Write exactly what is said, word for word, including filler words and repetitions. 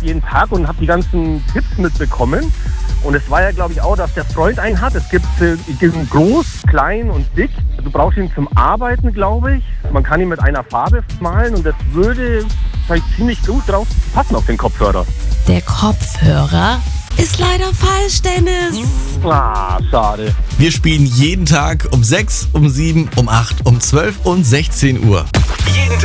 jeden Tag und habe die ganzen Tipps mitbekommen. Und es war ja, glaube ich, auch, dass der Freund einen hat. Es gibt äh, groß, klein und dick. Du brauchst ihn zum Arbeiten, glaube ich. Man kann ihn mit einer Farbe malen und das würde vielleicht ziemlich gut drauf passen auf den Kopfhörer. Der Kopfhörer ist leider falsch, Dennis. Ah, schade. Wir spielen jeden Tag um sechs, um sieben, um acht, um zwölf und sechzehn Uhr. Jeden